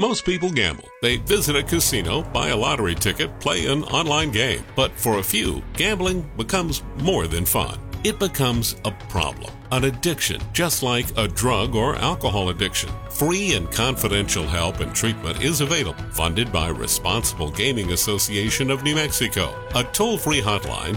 Most people gamble. They visit a casino, buy a lottery ticket, play an online game. But for a few, gambling becomes more than fun. It becomes a problem, an addiction, just like a drug or alcohol addiction. Free and confidential help and treatment is available, funded by Responsible Gaming Association of New Mexico. A toll-free hotline,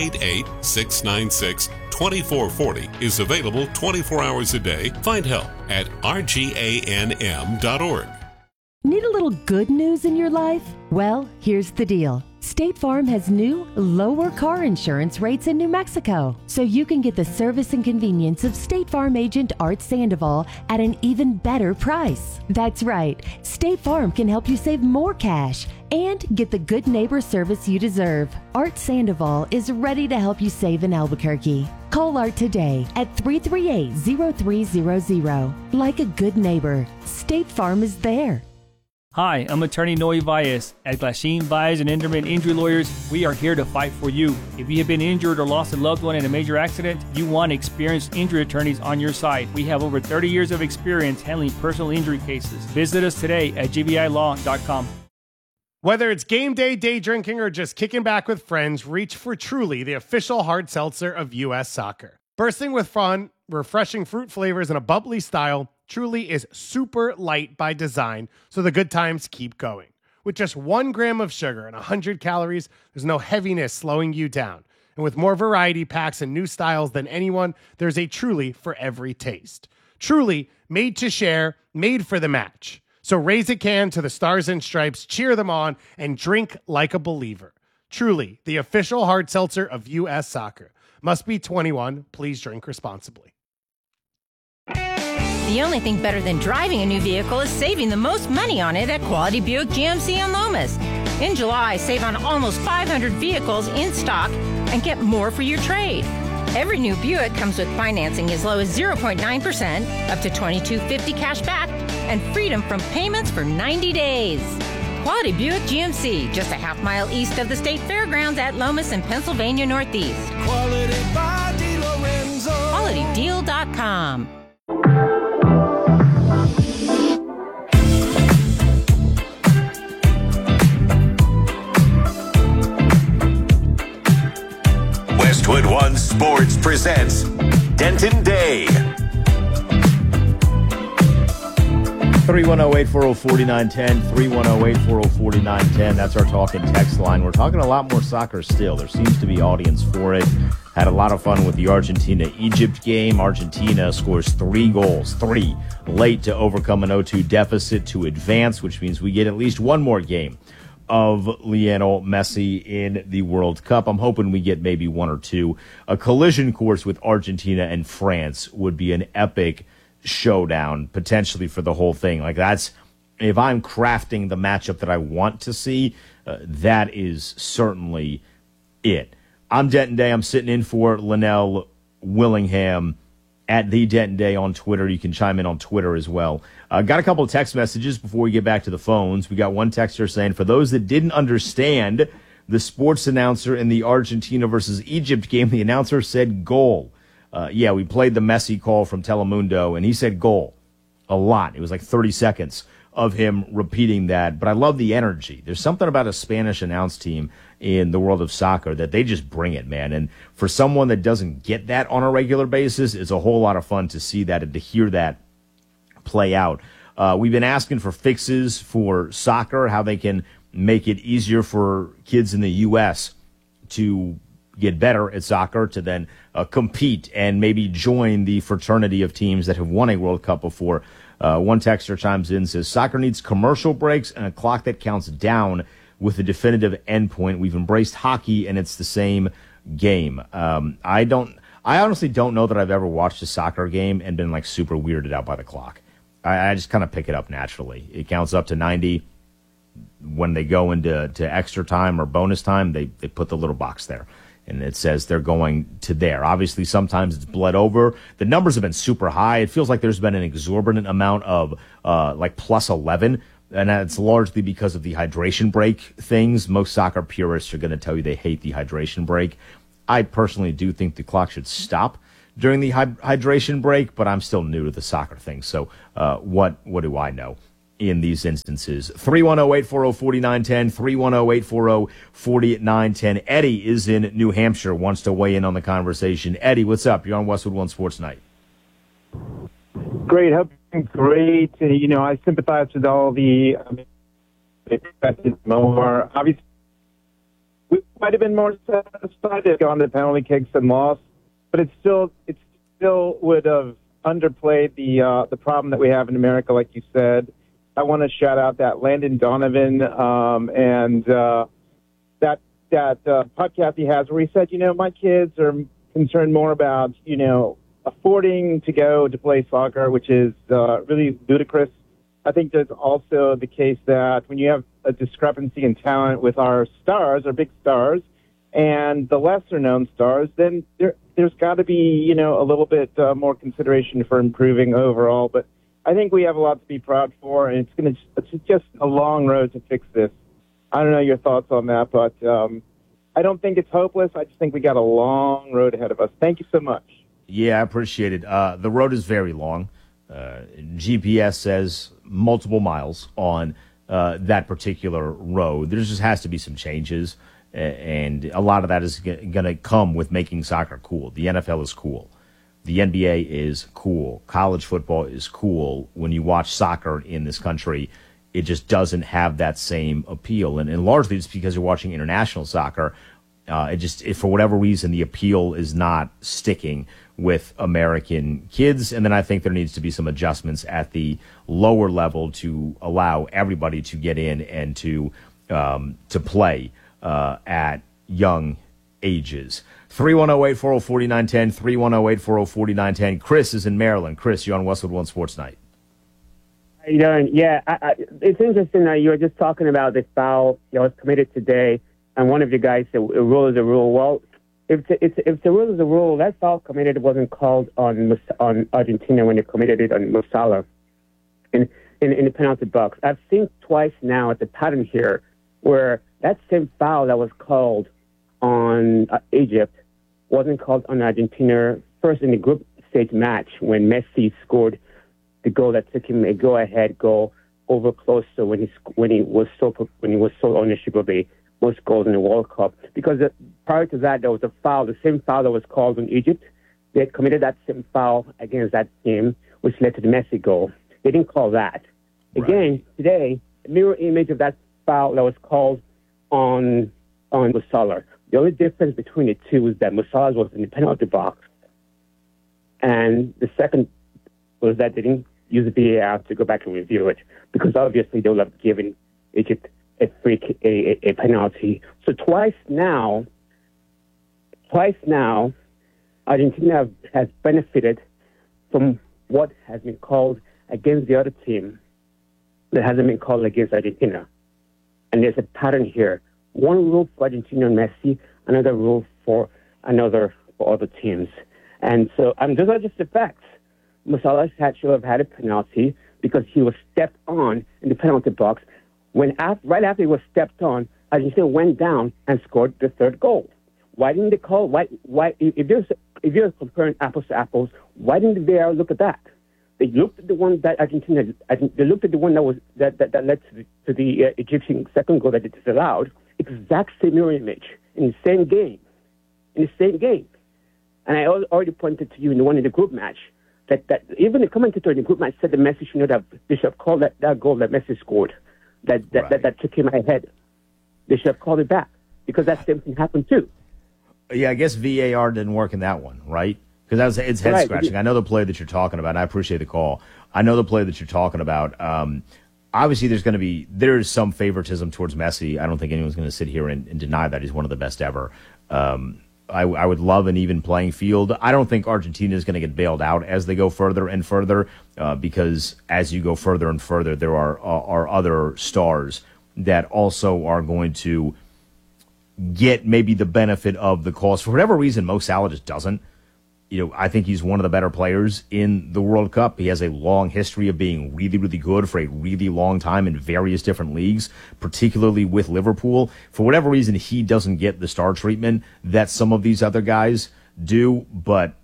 888-696-2440, is available 24 hours a day. Find help at rganm.org. Need a little good news in your life? Well, here's the deal. State Farm has new, lower car insurance rates in New Mexico, so you can get the service and convenience of State Farm agent Art Sandoval at an even better price. That's right. State Farm can help you save more cash and get the good neighbor service you deserve. Art Sandoval is ready to help you save in Albuquerque. Call Art today at 338-0300. Like a good neighbor, State Farm is there. Hi, I'm attorney Noe Valles. At Glasheen, Valles and Enderman Injury Lawyers, we are here to fight for you. If you have been injured or lost a loved one in a major accident, you want experienced injury attorneys on your side. We have over 30 years of experience handling personal injury cases. Visit us today at gbilaw.com. Whether it's game day, day drinking, or just kicking back with friends, reach for Truly, the official hard seltzer of U.S. Soccer. Bursting with fun, refreshing fruit flavors, and a bubbly style, Truly is super light by design, so the good times keep going. With just 1 gram of sugar and 100 calories, there's no heaviness slowing you down. And with more variety packs and new styles than anyone, there's a Truly for every taste. Truly, made to share, made for the match. So raise a can to the Stars and Stripes, cheer them on, and drink like a believer. Truly, the official hard seltzer of U.S. Soccer. Must be 21. Please drink responsibly. The only thing better than driving a new vehicle is saving the most money on it at Quality Buick GMC in Lomas. In July, save on almost 500 vehicles in stock and get more for your trade. Every new Buick comes with financing as low as 0.9%, up to $2,250 cash back, and freedom from payments for 90 days. Quality Buick GMC, just a half-mile east of the State Fairgrounds at Lomas in Pennsylvania Northeast. Quality by DeLorenzo. QualityDeal.com. Westwood One Sports presents Denton Day. 310-840-4910, 310-840-4910. That's our talk and text line. We're talking a lot more soccer still. There seems to be audience for it. Had a lot of fun with the Argentina-Egypt game. Argentina scores 3 goals, late to overcome an 0-2 deficit to advance, which means we get at least one more game of Lionel Messi in the World Cup. I'm hoping we get maybe 1 or 2. A collision course with Argentina and France would be an epic showdown potentially for the whole thing. Like, that's, if I'm crafting the matchup that I want to see, that is certainly it. I'm Denton Day. I'm sitting in for Linnell Willingham at the Denton Day on Twitter. You can chime in on Twitter as well. Got a couple of text messages before we get back to the phones. We got one texter saying, for those that didn't understand the sports announcer in the Argentina versus Egypt game, the announcer said goal. Yeah, we played the Messi call from Telemundo, and he said goal a lot. It was like 30 seconds of him repeating that. But I love the energy. There's something about a Spanish announce team in the world of soccer that they just bring it, man. And for someone that doesn't get that on a regular basis, it's a whole lot of fun to see that and to hear that play out. We've been asking for fixes for soccer, how they can make it easier for kids in the U.S. to get better at soccer, to then compete and maybe join the fraternity of teams that have won a World Cup before. One texter chimes in, says, soccer needs commercial breaks and a clock that counts down with a definitive endpoint. We've embraced hockey, and it's the same game. I honestly don't know that I've ever watched a soccer game and been like super weirded out by the clock. I just kind of pick it up naturally. It counts up to 90. When they go into extra time or bonus time, they put the little box there, and it says they're going to there. Obviously, sometimes it's bled over. The numbers have been super high. It feels like there's been an exorbitant amount of like plus 11, and that's largely because of the hydration break things. Most soccer purists are going to tell you they hate the hydration break. I personally do think the clock should stop during the hydration break, but I'm still new to the soccer thing, so what do I know? in these instances. 310-840-4910, 310-840-4910. Eddie is in New Hampshire, wants to weigh in on the conversation. Eddie, what's up? You're on Westwood One Sports Night. Great. Great. I sympathize with all the expected more. Obviously, we might have been more satisfied to have gone to penalty kicks and lost, but it still would have underplayed the problem that we have in America, like you said. I want to shout out that Landon Donovan and that podcast he has where he said, my kids are concerned more about, affording to go to play soccer, which is really ludicrous. I think there's also the case that when you have a discrepancy in talent with our stars, our big stars, and the lesser-known stars, then there's got to be, a little bit more consideration for improving overall. But I think we have a lot to be proud for, and it's just a long road to fix this. I don't know your thoughts on that, but I don't think it's hopeless. I just think we got a long road ahead of us. Thank you so much. Yeah, I appreciate it. The road is very long. GPS says multiple miles on that particular road. There just has to be some changes, and a lot of that is going to come with making soccer cool. The NFL is cool. The NBA is cool. College football is cool. When you watch soccer in this country, it just doesn't have that same appeal. And largely it's because you're watching international soccer. For whatever reason, the appeal is not sticking with American kids. And then I think there needs to be some adjustments at the lower level to allow everybody to get in and to play at young ages. 310-840-4910, 310-840-4910. Chris is in Maryland. Chris, you're on Westwood One Sports Night. How you doing? Yeah, it's interesting that you were just talking about the foul that was committed today, and one of you guys said a rule is a rule. Well, if the rule is a rule, that foul committed wasn't called on Argentina when they committed it on Musala in the penalty box. I've seen twice now at the pattern here where that same foul that was called on Egypt wasn't called on Argentina first in the group stage match when Messi scored the goal that took him a go-ahead goal over close to when he was sole ownership of the most goals in the World Cup. Because prior to that, there was a foul, the same foul that was called on Egypt. They had committed that same foul against that team, which led to the Messi goal. They didn't call that. Right. Again, today, a mirror image of that foul that was called on Musala. The only difference between the two is that Musala was in the penalty box, and the second was that they didn't use the VAR to go back and review it, because obviously they would have given Egypt a penalty. So twice now, Argentina has benefited from what has been called against the other team that hasn't been called against Argentina. And there's a pattern here. One rule for Argentina and Messi, another rule for other teams. And so those are just the facts. Musala should have had a penalty because he was stepped on in the penalty box. Right after he was stepped on, Argentina went down and scored the third goal. Why didn't they call? Why? If you're comparing apples to apples, why didn't the VAR look at that? They looked at the one that Argentina. They looked at the one that led to the Egyptian second goal that it disallowed. Exact same mirror image in the same game. And I already pointed to you in the one in the group match that even the commentator in the group match said that Messi should not have. They should have called that goal that Messi scored. That took him ahead. They should have called it back because that same thing happened too. Yeah, I guess VAR didn't work in that one, right? Because it's head scratching. I know the play that you're talking about, and I appreciate the call. I know the play that you're talking about. Obviously, there's some favoritism towards Messi. I don't think anyone's going to sit here and deny that he's one of the best ever. I would love an even playing field. I don't think Argentina is going to get bailed out as they go further and further, because as you go further and further, there are other stars that also are going to get maybe the benefit of the cost. For whatever reason, Mo Salah just doesn't. I think he's one of the better players in the World Cup. He has a long history of being really, really good for a really long time in various different leagues, particularly with Liverpool. For whatever reason, he doesn't get the star treatment that some of these other guys do. But,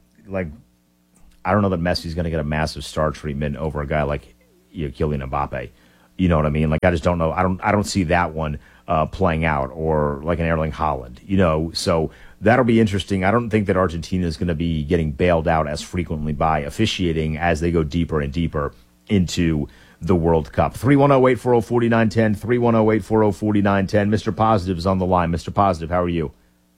I don't know that Messi's going to get a massive star treatment over a guy like Kylian Mbappe. You know what I mean? Like, I just don't know. I don't see that one playing out, or like an Erling Haaland, you know. So that'll be interesting. I don't think that Argentina is going to be getting bailed out as frequently by officiating as they go deeper and deeper into the World Cup. 310-840-4910, 310-840-4910. Mr. Positive is on the line. Mr. Positive, how are you?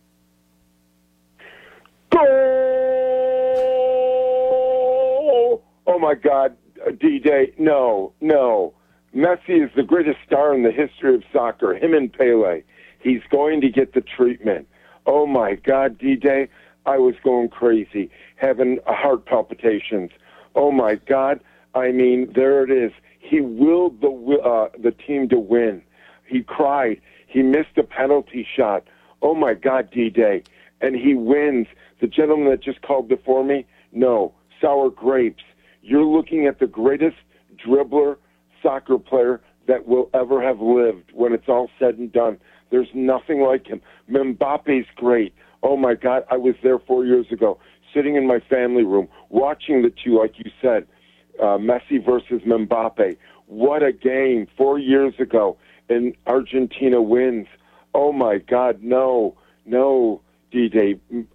Goal! Oh, my God, D-Day, no. Messi is the greatest star in the history of soccer, him and Pele. He's going to get the treatment. Oh, my God, D-Day, I was going crazy, having heart palpitations. Oh, my God, I mean, there it is. He willed the team to win. He cried. He missed a penalty shot. Oh, my God, D-Day. And he wins. The gentleman that just called before me, no, sour grapes. You're looking at the greatest dribbler, soccer player that will ever have lived when it's all said and done. There's nothing like him. Mbappe's great. Oh, my God, I was there 4 years ago, sitting in my family room, watching the two, like you said, Messi versus Mbappe. What a game 4 years ago, and Argentina wins. Oh, my God, no, D-Day.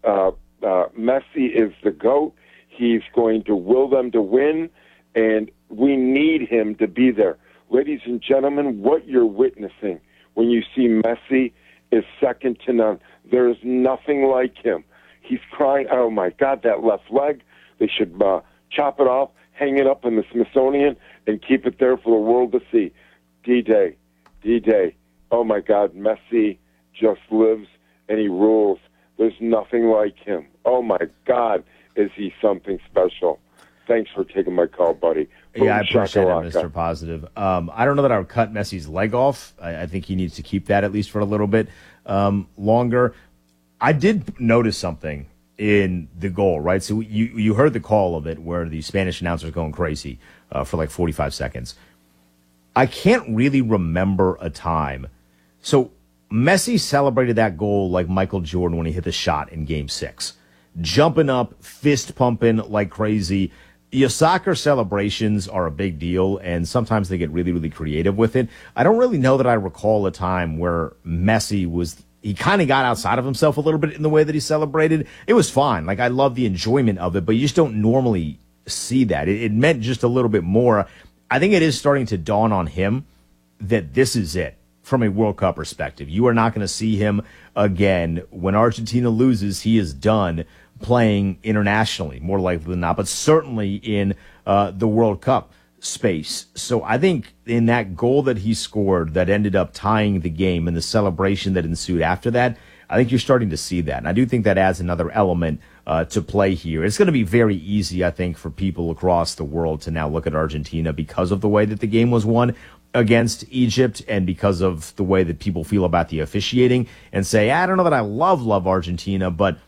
Messi is the GOAT. He's going to will them to win, and we need him to be there. Ladies and gentlemen, what you're witnessing when you see Messi is second to none. There is nothing like him. He's crying, oh, my God, that left leg. They should chop it off, hang it up in the Smithsonian, and keep it there for the world to see. D-Day. Oh, my God, Messi just lives and he rules. There's nothing like him. Oh, my God, is he something special. Thanks for taking my call, buddy. Yeah, I appreciate it, Mr. Positive. I don't know that I would cut Messi's leg off. I think he needs to keep that at least for a little bit longer. I did notice something in the goal, right? So you heard the call of it where the Spanish announcer's going crazy for like 45 seconds. I can't really remember a time. So Messi celebrated that goal like Michael Jordan when he hit the shot in Game 6. Jumping up, fist pumping like crazy. Your soccer celebrations are a big deal, and sometimes they get really, really creative with it. I don't really know that I recall a time where Messi he kind of got outside of himself a little bit in the way that he celebrated. It was fine. Like, I love the enjoyment of it, but you just don't normally see that. It meant just a little bit more. I think it is starting to dawn on him that this is it from a World Cup perspective. You are not going to see him again. When Argentina loses, he is done playing internationally, more likely than not, but certainly in the World Cup space. So I think in that goal that he scored that ended up tying the game and the celebration that ensued after that, I think you're starting to see that. And I do think that adds another element to play here. It's going to be very easy, I think, for people across the world to now look at Argentina because of the way that the game was won against Egypt and because of the way that people feel about the officiating and say, I don't know that I love Argentina, but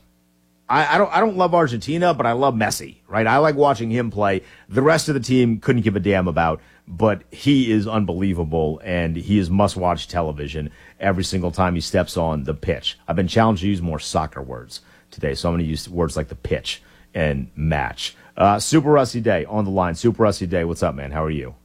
I don't love Argentina, but I love Messi, right? I like watching him play. The rest of the team couldn't give a damn about, but he is unbelievable, and he is must-watch television every single time he steps on the pitch. I've been challenged to use more soccer words today, so I'm going to use words like the pitch and match. Super Rusty Day on the line. Super Rusty Day, what's up, man? How are you?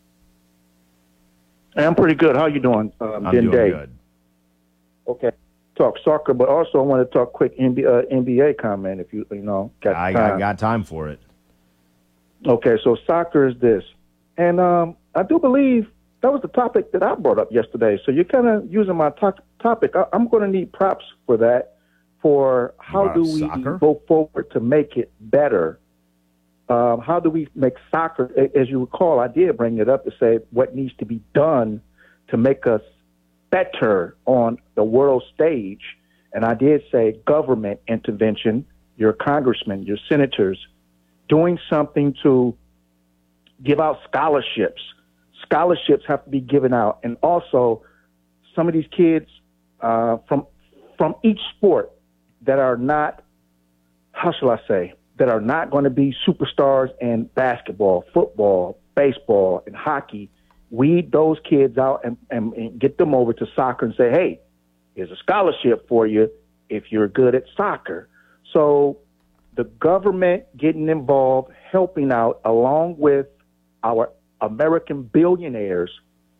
I'm pretty good. How you doing? I'm doing good. Okay. Talk soccer, but also I want to talk quick NBA comment if you got time. I got time for it. Okay, so soccer is this. And I do believe that was the topic that I brought up yesterday. So you're kind of using my topic. I'm going to need props for that, for how do we go forward to make it better. How do we make soccer, as you recall, I did bring it up to say what needs to be done to make us better on the world stage. And I did say government intervention, your congressmen, your senators, doing something to give out scholarships. Scholarships have to be given out. And also, some of these kids from each sport that are not, how shall I say, that are not going to be superstars in basketball, football, baseball, and hockey, weed those kids out and get them over to soccer and say, hey, here's a scholarship for you if you're good at soccer. So the government getting involved, helping out, along with our American billionaires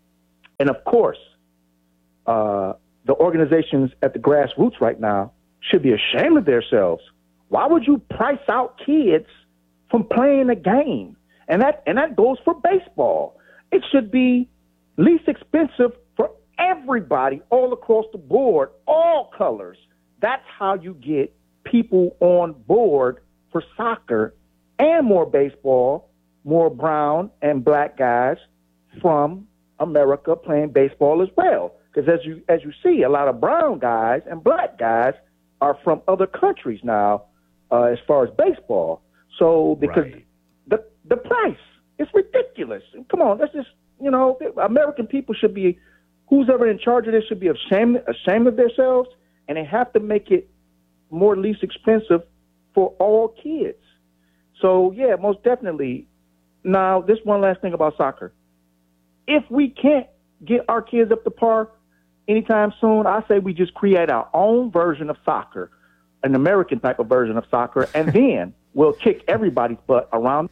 And of course, the organizations at the grassroots right now should be ashamed of themselves. Why would you price out kids from playing a game? And that goes for baseball. It should be least expensive for everybody all across the board, all colors. That's how you get people on board for soccer and more baseball, more brown and black guys from America playing baseball as well. Because as you see, a lot of brown guys and black guys are from other countries now as far as baseball. So because the price is ridiculous. Come on, let's just, American people should be, who's ever in charge of this should be ashamed of themselves, and they have to make it more least expensive for all kids. So, yeah, most definitely. Now, this one last thing about soccer. If we can't get our kids up to par anytime soon, I say we just create our own version of soccer, an American type of version of soccer, and then we'll kick everybody's butt around.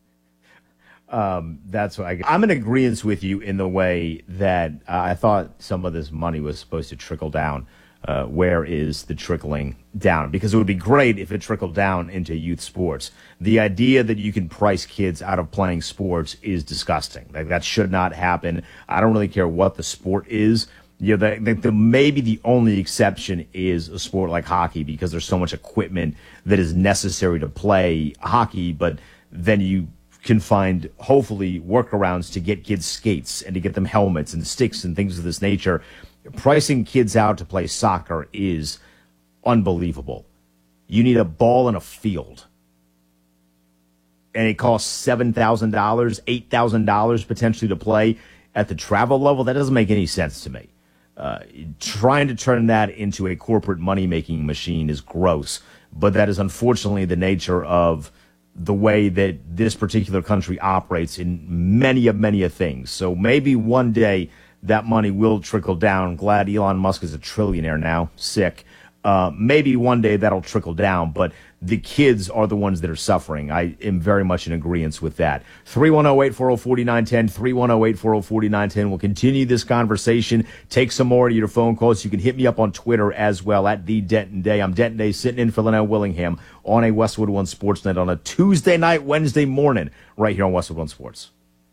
That's what I'm in agreement with you in the way that I thought some of this money was supposed to trickle down. Where is the trickling down? Because it would be great if it trickled down into youth sports. The idea that you can price kids out of playing sports is disgusting. Like, that should not happen. I don't really care what the sport is. Maybe the only exception is a sport like hockey, because there's so much equipment that is necessary to play hockey, but then you can find, hopefully, workarounds to get kids skates and to get them helmets and sticks and things of this nature. Pricing kids out to play soccer is unbelievable. You need a ball in a field, and it costs $7,000, $8,000 potentially to play at the travel level. That doesn't make any sense to me. Trying to turn that into a corporate money-making machine is gross, but that is unfortunately the nature of the way that this particular country operates in many of things. So maybe one day that money will trickle down. Glad Elon Musk is a trillionaire now. Sick. Maybe one day that'll trickle down, but the kids are the ones that are suffering. I am very much in agreement with that. 310-840-4910, 310-840-4910. We'll continue this conversation. Take some more of your phone calls. You can hit me up on Twitter as well, at the Denton Day. I'm Denton Day, sitting in for Linnell Willingham on a Westwood One Sports Night on a Tuesday night, Wednesday morning, right here on Westwood One Sports.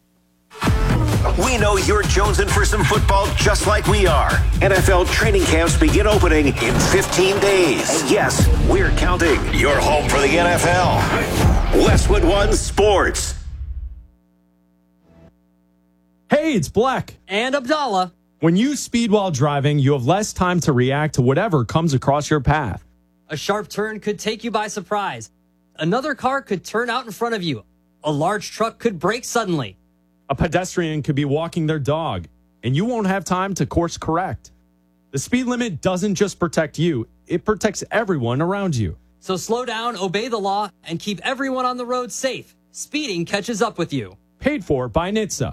We know you're jonesing for some football just like we are. NFL training camps begin opening in 15 days. And yes, we're counting. You're home for the NFL. Westwood One Sports. Hey, it's Black. And Abdallah. When you speed while driving, you have less time to react to whatever comes across your path. A sharp turn could take you by surprise. Another car could turn out in front of you. A large truck could brake suddenly. A pedestrian could be walking their dog, and you won't have time to course correct. The speed limit doesn't just protect you, it protects everyone around you. So slow down, obey the law, and keep everyone on the road safe. Speeding catches up with you. Paid for by NHTSA.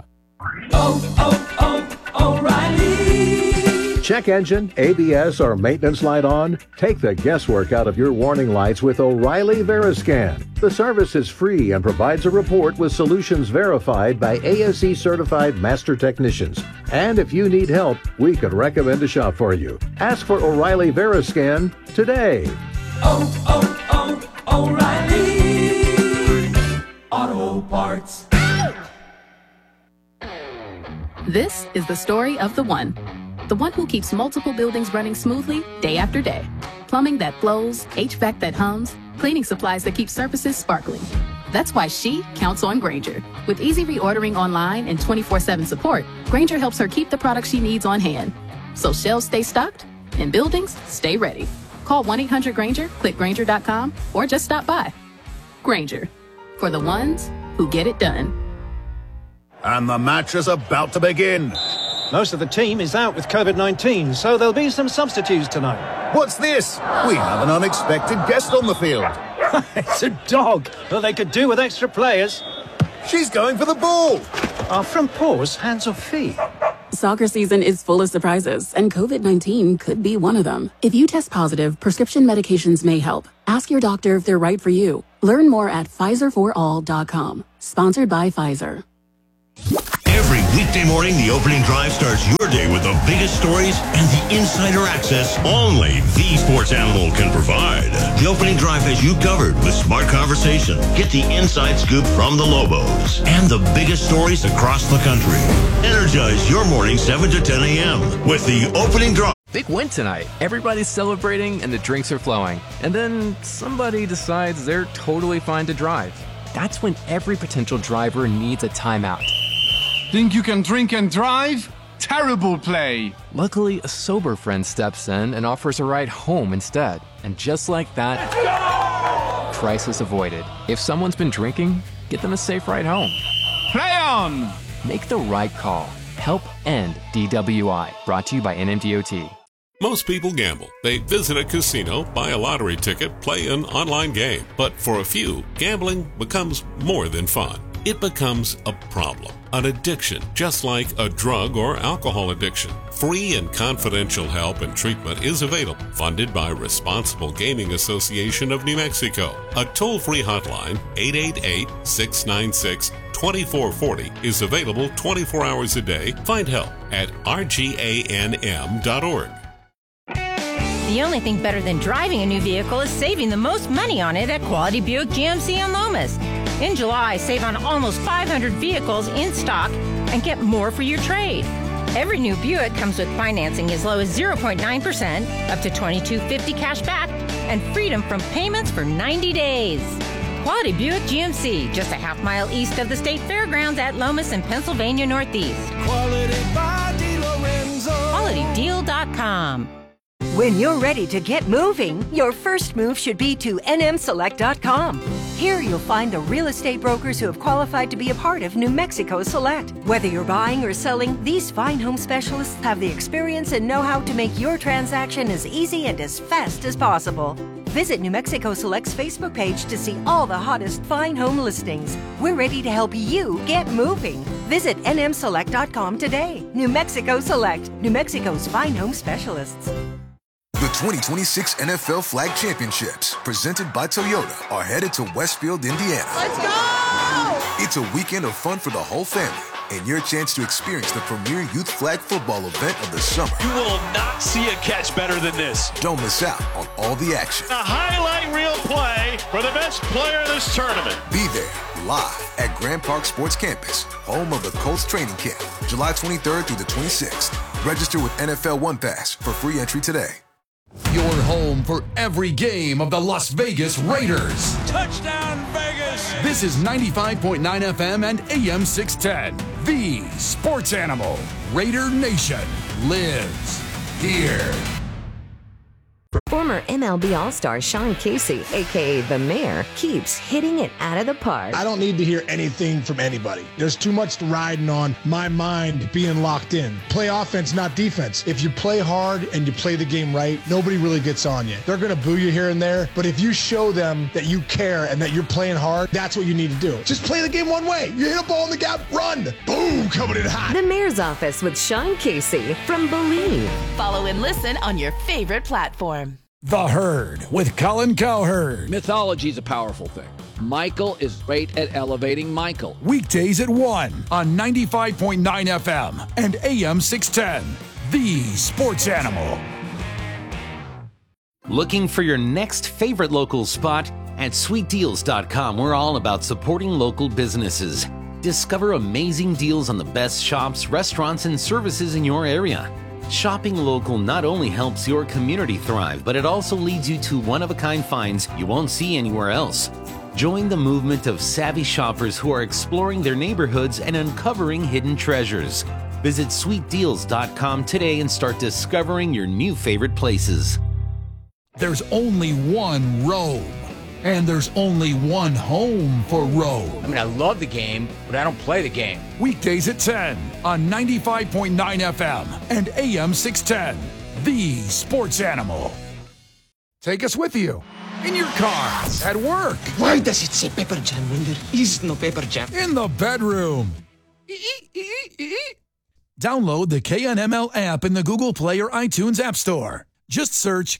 O'Reilly. Check engine, ABS, or maintenance light on? Take the guesswork out of your warning lights with O'Reilly Veriscan. The service is free and provides a report with solutions verified by ASE certified master technicians. And if you need help, we could recommend a shop for you. Ask for O'Reilly Veriscan today. O'Reilly Auto Parts. This is the story of the one who keeps multiple buildings running smoothly day after day. Plumbing that flows, HVAC that hums, cleaning supplies that keep surfaces sparkling. That's why she counts on Grainger. With easy reordering online and 24/7 support, Grainger helps her keep the products she needs on hand. So shelves stay stocked and buildings stay ready. Call 1-800-GRAINGER, click Grainger.com, or just stop by. Grainger, for the ones who get it done. And the match is about to begin. Most of the team is out with COVID-19, so there'll be some substitutes tonight. What's this? We have an unexpected guest on the field. It's a dog. Well, they could do with extra players. She's going for the ball. Are front paws hands or feet? Soccer season is full of surprises, and COVID-19 could be one of them. If you test positive, prescription medications may help. Ask your doctor if they're right for you. Learn more at PfizerForAll.com. Sponsored by Pfizer. Every weekday morning, the opening drive starts your day with the biggest stories and the insider access only the Sports Animal can provide. The opening drive has you covered with smart conversation. Get the inside scoop from the Lobos and the biggest stories across the country. Energize your morning 7 to 10 a.m. with the opening drive. Big win tonight. Everybody's celebrating and the drinks are flowing. And then somebody decides they're totally fine to drive. That's when every potential driver needs a timeout. Think you can drink and drive? Terrible play. Luckily, a sober friend steps in and offers a ride home instead. And just like that, crisis avoided. If someone's been drinking, get them a safe ride home. Play on! Make the right call. Help end DWI. Brought to you by NMDOT. Most people gamble. They visit a casino, buy a lottery ticket, play an online game. But for a few, gambling becomes more than fun. It becomes a problem, an addiction, just like a drug or alcohol addiction. Free and confidential help and treatment is available, funded by Responsible Gaming Association of New Mexico. A toll-free hotline, 888-696-2440, is available 24 hours a day. Find help at rganm.org. The only thing better than driving a new vehicle is saving the most money on it at Quality Buick GMC on Lomas. In July, save on almost 500 vehicles in stock and get more for your trade. Every new Buick comes with financing as low as 0.9%, up to $2,250 cash back, and freedom from payments for 90 days. Quality Buick GMC, just a half mile east of the State Fairgrounds at Lomas in Pennsylvania Northeast. Quality by DeLorenzo. QualityDeal.com. When you're ready to get moving, your first move should be to nmselect.com. Here you'll find the real estate brokers who have qualified to be a part of New Mexico Select. Whether you're buying or selling, these fine home specialists have the experience and know-how to make your transaction as easy and as fast as possible. Visit New Mexico Select's Facebook page to see all the hottest fine home listings. We're ready to help you get moving. Visit nmselect.com today. New Mexico Select, New Mexico's fine home specialists. The 2026 NFL Flag Championships, presented by Toyota, are headed to Westfield, Indiana. Let's go! It's a weekend of fun for the whole family and your chance to experience the premier youth flag football event of the summer. You will not see a catch better than this. Don't miss out on all the action. A highlight reel play for the best player in this tournament. Be there, live at Grand Park Sports Campus, home of the Colts training camp, July 23rd through the 26th. Register with NFL One Pass for free entry today. Your home for every game of the Las Vegas Raiders. Touchdown, Vegas! This is 95.9 FM and AM 610. The Sports Animal. Raider Nation lives here. Former MLB All-Star Sean Casey, a.k.a. The Mayor, keeps hitting it out of the park. I don't need to hear anything from anybody. There's too much riding on my mind being locked in. Play offense, not defense. If you play hard and you play the game right, nobody really gets on you. They're going to boo you here and there, but if you show them that you care and that you're playing hard, that's what you need to do. Just play the game one way. You hit a ball in the gap, run. Boom, coming in hot. The Mayor's Office with Sean Casey from Believe. Follow and listen on your favorite platform. The Herd with Colin Cowherd. Mythology is a powerful thing. Michael is great at elevating Michael. Weekdays at 1 on 95.9 FM and AM 610. The Sports Animal. Looking for your next favorite local spot? At sweetdeals.com, we're all about supporting local businesses. Discover amazing deals on the best shops, restaurants, and services in your area. Shopping local not only helps your community thrive, but it also leads you to one-of-a-kind finds you won't see anywhere else. Join the movement of savvy shoppers who are exploring their neighborhoods and uncovering hidden treasures. Visit sweetdeals.com today and start discovering your new favorite places. There's only one Rome, and there's only one home for Rome. I mean, I love the game, but I don't play the game. Weekdays at 10 on 95.9 FM and AM 610. The Sports Animal. Take us with you. In your car, at work. Why does it say pepper jam when there is no pepper jam? In the bedroom. Download the KNML app in the Google Play or iTunes App Store. Just search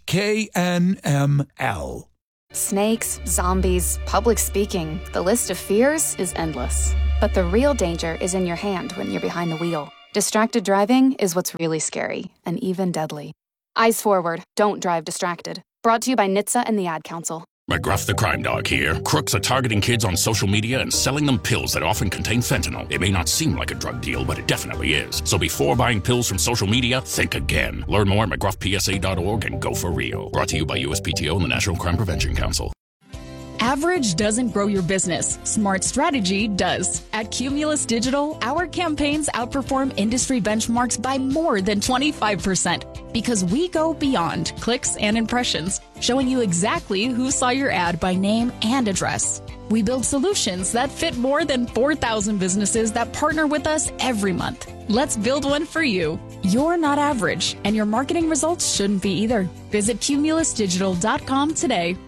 KNML. Snakes, zombies, public speaking. The list of fears is endless. But the real danger is in your hand when you're behind the wheel. Distracted driving is what's really scary and even deadly. Eyes forward, don't drive distracted. Brought to you by NHTSA and the Ad Council. McGruff the Crime Dog here. Crooks are targeting kids on social media and selling them pills that often contain fentanyl. It may not seem like a drug deal, but it definitely is. So before buying pills from social media, think again. Learn more at McGruffPSA.org and go for real. Brought to you by USPTO and the National Crime Prevention Council. Average doesn't grow your business. Smart strategy does. At Cumulus Digital, our campaigns outperform industry benchmarks by more than 25% because we go beyond clicks and impressions, showing you exactly who saw your ad by name and address. We build solutions that fit more than 4,000 businesses that partner with us every month. Let's build one for you. You're not average, and your marketing results shouldn't be either. Visit cumulusdigital.com today.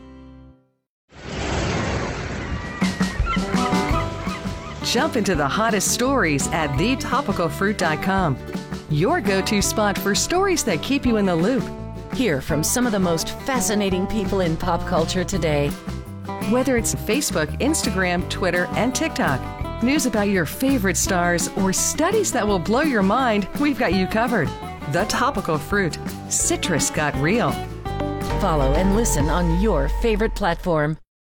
Jump into the hottest stories at thetopicalfruit.com. Your go-to spot for stories that keep you in the loop. Hear from some of the most fascinating people in pop culture today. Whether it's Facebook, Instagram, Twitter, and TikTok, news about your favorite stars, or studies that will blow your mind, we've got you covered. The Topical Fruit. Citrus got real. Follow and listen on your favorite platform.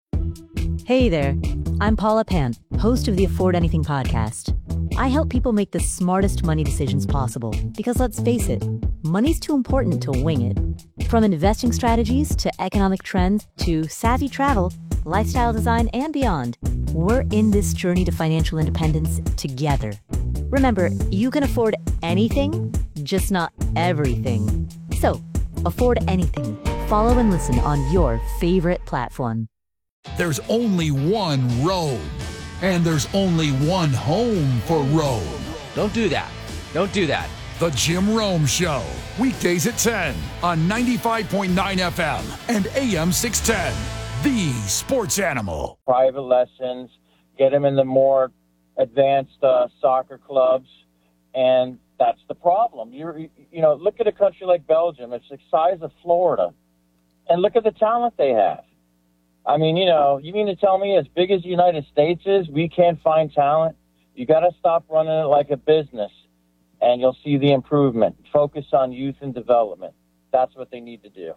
Hey there, I'm Paula Pan, host of the Afford Anything podcast. I help people make the smartest money decisions possible because let's face it, money's too important to wing it. From investing strategies to economic trends to savvy travel, lifestyle design, and beyond, we're in this journey to financial independence together. Remember, you can afford anything, just not everything. So, afford anything. Follow and listen on your favorite platform. There's only one road, and there's only one home for Rome. Don't do that. Don't do that. The Jim Rome Show, weekdays at 10 on 95.9 FM and AM 610, the sports animal. Private lessons, get them in the more advanced soccer clubs, and that's the problem. You know, look at a country like Belgium. It's the size of Florida, and look at the talent they have. I mean, you know, you mean to tell me as big as the United States is, we can't find talent? You got to stop running it like a business, and you'll see the improvement. Focus on youth and development. That's what they need to do.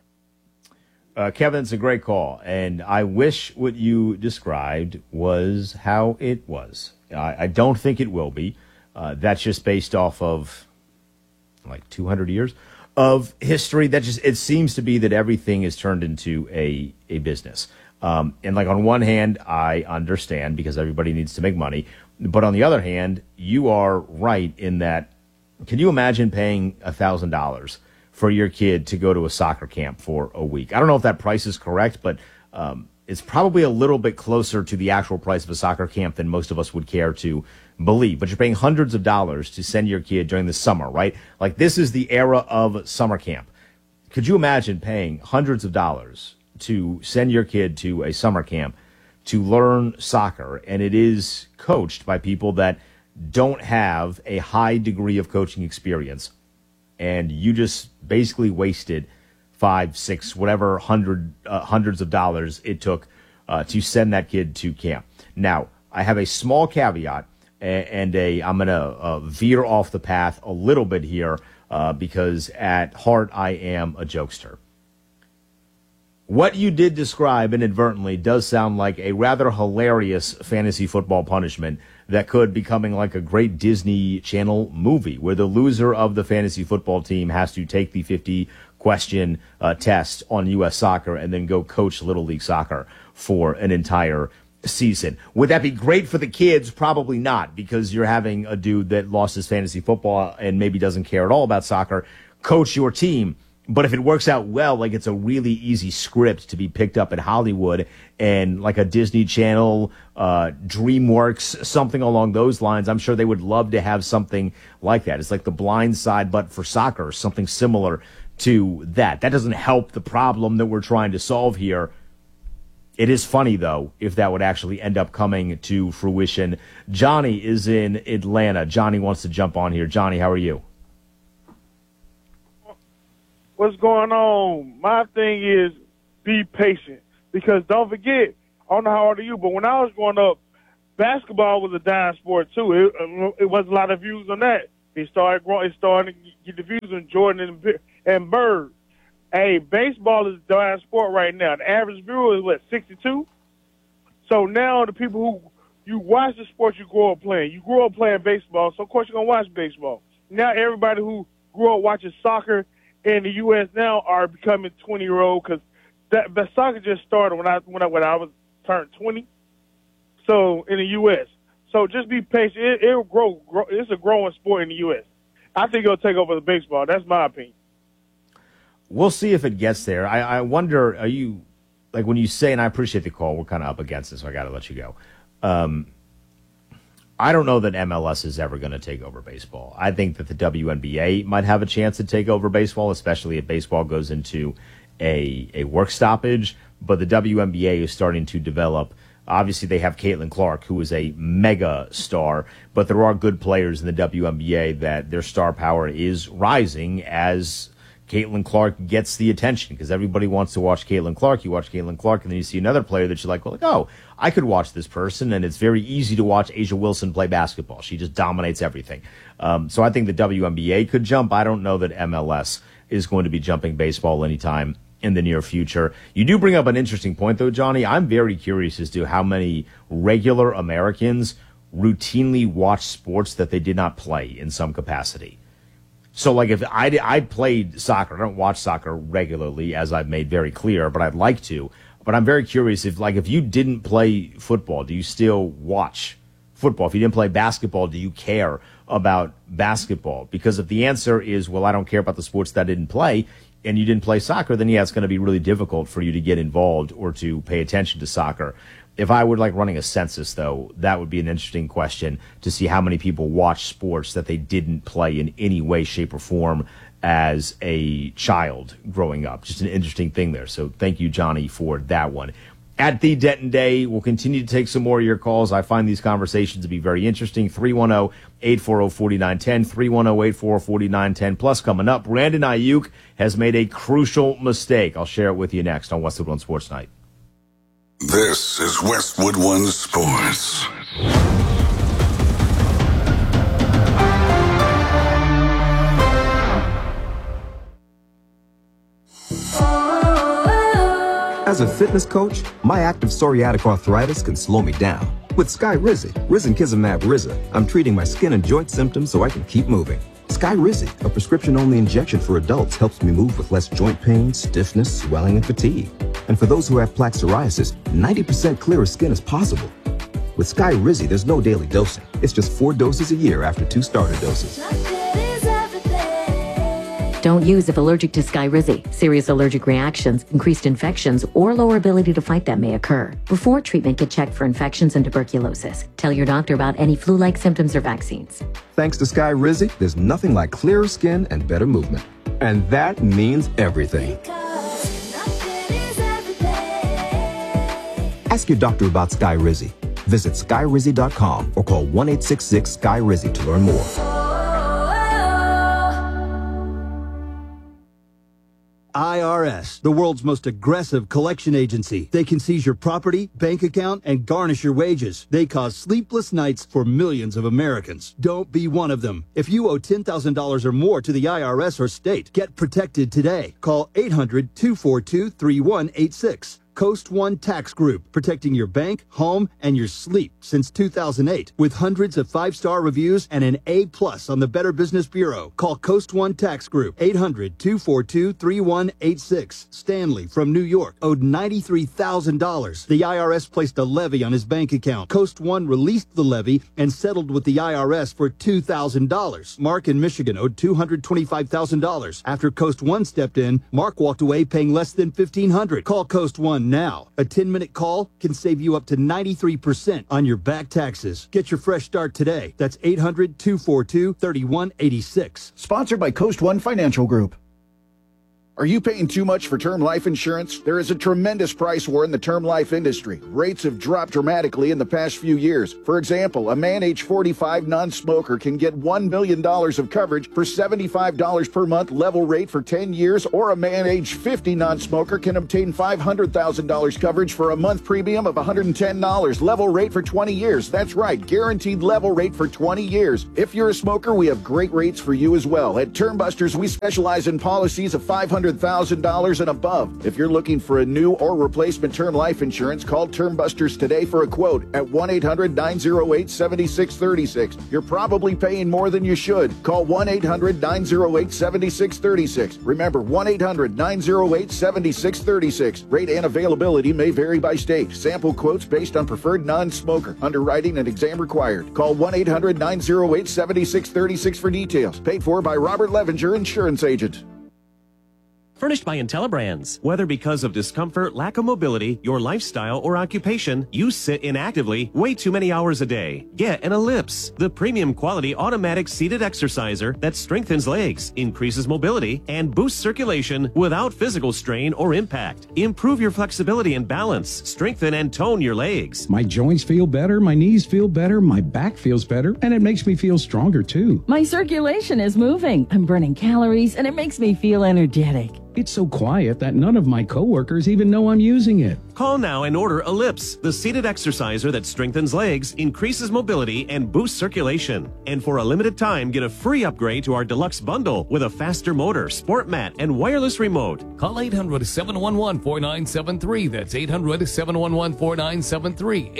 Kevin, it's a great call, and I wish what you described was how it was. I don't think it will be. That's just based off of, like, 200 years of history. That just, it seems to be that everything is turned into a business. And like on one hand, I understand because everybody needs to make money. But on the other hand, you are right in that, can you imagine paying $1,000 for your kid to go to a soccer camp for a week? I don't know if that price is correct, but it's probably a little bit closer to the actual price of a soccer camp than most of us would care to believe. But you're paying hundreds of dollars to send your kid during the summer, right? Like, this is the era of summer camp. Could you imagine paying hundreds of dollars to send your kid to a summer camp to learn soccer, and it is coached by people that don't have a high degree of coaching experience, and you just basically wasted 5, 6, whatever hundreds of dollars it took to send that kid to camp. Now, I have a small caveat, and I'm going to veer off the path a little bit here because at heart I am a jokester. What you did describe inadvertently does sound like a rather hilarious fantasy football punishment that could be coming like a great Disney Channel movie where the loser of the fantasy football team has to take the 50-question test on U.S. soccer and then go coach Little League soccer for an entire season. Would that be great for the kids? Probably not, because you're having a dude that lost his fantasy football and maybe doesn't care at all about soccer coach your team. But if it works out well, like it's a really easy script to be picked up at Hollywood and like a Disney Channel, DreamWorks, something along those lines, I'm sure they would love to have something like that. It's like The Blind Side, but for soccer, something similar to that. That doesn't help the problem that we're trying to solve here. It is funny, though, if that would actually end up coming to fruition. Johnny is in Atlanta. Johnny wants to jump on here. Johnny, how are you? What's going on? My thing is be patient, because don't forget, I don't know how old are you, but when I was growing up, basketball was a dying sport too. It wasn't a lot of views on that. It started growing. It started to get the views on Jordan and Bird. Hey, baseball is a dying sport right now. The average viewer is what, 62? So now the people who you watch the sport you grow up playing. You grew up playing baseball, so of course you're gonna watch baseball. Now everybody who grew up watching soccer in the U.S. now are becoming 20-year-old because the soccer just started when I was turned 20. So in the U.S. So just be patient. It'll grow. It's a growing sport in the U.S. I think it'll take over the baseball. That's my opinion. We'll see if it gets there. I wonder, are you, like when you say, and I appreciate the call, we're kind of up against it, so I got to let you go. I don't know that MLS is ever going to take over baseball. I think that the WNBA might have a chance to take over baseball, especially if baseball goes into a work stoppage. But the WNBA is starting to develop. Obviously, they have Caitlin Clark, who is a mega star, but there are good players in the WNBA that their star power is rising as Caitlin Clark gets the attention, because everybody wants to watch Caitlin Clark. You watch Caitlin Clark, and then you see another player that you're like, well, oh, I could watch this person, and it's very easy to watch A'ja Wilson play basketball. She just dominates everything. So I think the WNBA could jump. I don't know that MLS is going to be jumping baseball anytime in the near future. You do bring up an interesting point, though, Johnny. I'm very curious as to how many regular Americans routinely watch sports that they did not play in some capacity. So, like, if I played soccer, I don't watch soccer regularly, as I've made very clear, but I'd like to. But I'm very curious if you didn't play football, do you still watch football? If you didn't play basketball, do you care about basketball? Because if the answer is, well, I don't care about the sports that I didn't play, and you didn't play soccer, then yeah, it's going to be really difficult for you to get involved or to pay attention to soccer. If I were running a census, though, that would be an interesting question to see how many people watch sports that they didn't play in any way, shape, or form as a child growing up. Just an interesting thing there. So thank you, Johnny, for that one. At the Denton Day, we'll continue to take some more of your calls. I find these conversations to be very interesting. 310-840-4910, 310-840-4910. Plus, coming up, Brandon Ayuk has made a crucial mistake. I'll share it with you next on Westwood One Sports Night. This is Westwood One Sports. As a fitness coach, my active psoriatic arthritis can slow me down. With Skyrizi, risankizumab Riza, I'm treating my skin and joint symptoms so I can keep moving. Skyrizi, a prescription-only injection for adults, helps me move with less joint pain, stiffness, swelling, and fatigue. And for those who have plaque psoriasis, 90% clearer skin is possible. With Skyrizi, there's no daily dosing. It's just 4 doses a year after 2 starter doses. Don't use if allergic to Skyrizi. Serious allergic reactions, increased infections, or lower ability to fight them may occur. Before treatment, get checked for infections and tuberculosis. Tell your doctor about any flu-like symptoms or vaccines. Thanks to Skyrizi, there's nothing like clearer skin and better movement. And that means everything. Ask your doctor about Skyrizi. Visit Skyrizi.com or call 1-866-SKY-RIZI to learn more. IRS, the world's most aggressive collection agency. They can seize your property, bank account, and garnish your wages. They cause sleepless nights for millions of Americans. Don't be one of them. If you owe $10,000 or more to the IRS or state, get protected today. Call 800-242-3186. Coast One Tax Group, protecting your bank, home, and your sleep since 2008. With hundreds of 5-star reviews and an A+ on the Better Business Bureau. Call Coast One Tax Group, 800-242-3186. Stanley from New York owed $93,000. The IRS placed a levy on his bank account. Coast One released the levy and settled with the IRS for $2,000. Mark in Michigan owed $225,000. After Coast One stepped in, Mark walked away paying less than $1,500. Call Coast One now. A 10-minute call can save you up to 93% on your back taxes. Get your fresh start today. That's 800-242-3186. Sponsored by Coast One Financial Group. Are you paying too much for term life insurance? There is a tremendous price war in the term life industry. Rates have dropped dramatically in the past few years. For example, a man age 45 non-smoker can get $1 million of coverage for $75 per month level rate for 10 years, or a man age 50 non-smoker can obtain $500,000 coverage for a month premium of $110 level rate for 20 years. That's right, guaranteed level rate for 20 years. If you're a smoker, we have great rates for you as well. At Term Busters, we specialize in policies of $500,000 and above. If you're looking for a new or replacement term life insurance, call Term Busters today for a quote at 1-800-908-7636. You're probably paying more than you should. Call 1-800-908-7636. Remember, 1-800-908-7636. Rate and availability may vary by state. Sample quotes based on preferred non-smoker. Underwriting and exam required. Call 1-800-908-7636 for details. Paid for by Robert Levenger, Insurance Agent. Furnished by IntelliBrands. Whether because of discomfort, lack of mobility, your lifestyle, or occupation, you sit inactively way too many hours a day. Get an Ellipse, the premium quality automatic seated exerciser that strengthens legs, increases mobility, and boosts circulation without physical strain or impact. Improve your flexibility and balance, strengthen and tone your legs. My joints feel better, my knees feel better, my back feels better, and it makes me feel stronger too. My circulation is moving. I'm burning calories, and it makes me feel energetic. It's so quiet that none of my coworkers even know I'm using it. Call now and order Ellipse, the seated exerciser that strengthens legs, increases mobility, and boosts circulation. And for a limited time, get a free upgrade to our deluxe bundle with a faster motor, sport mat, and wireless remote. Call 800-711-4973. That's 800-711-4973.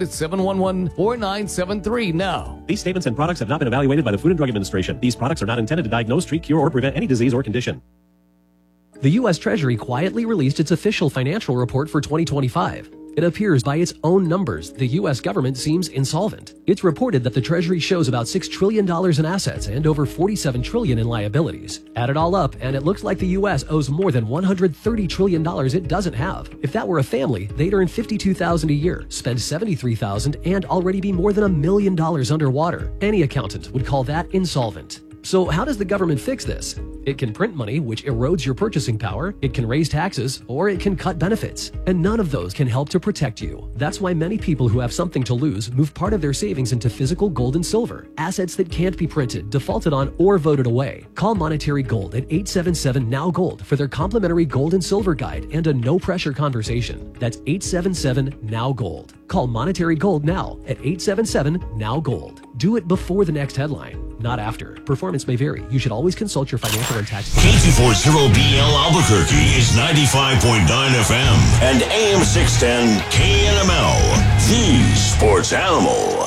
800-711-4973 now. These statements and products have not been evaluated by the Food and Drug Administration. These products are not intended to diagnose, treat, cure, or prevent any disease or condition. The U.S. Treasury quietly released its official financial report for 2025. It appears by its own numbers, the U.S. government seems insolvent. It's reported that the Treasury shows about $6 trillion in assets and over $47 trillion in liabilities. Add it all up, and it looks like the U.S. owes more than $130 trillion it doesn't have. If that were a family, they'd earn $52,000 a year, spend $73,000, and already be more than $1 million underwater. Any accountant would call that insolvent. So how does the government fix this? It can print money, which erodes your purchasing power, it can raise taxes, or it can cut benefits. And none of those can help to protect you. That's why many people who have something to lose move part of their savings into physical gold and silver, assets that can't be printed, defaulted on, or voted away. Call Monetary Gold at 877-NOW-GOLD for their complimentary gold and silver guide and a no-pressure conversation. That's 877-NOW-GOLD. Call Monetary Gold now at 877-NOW-GOLD. Do it before the next headline, not after. Performance may vary. You should always consult your financial and tax plan. K240BL Albuquerque is 95.9 FM and AM 610 KNML, the sports animal.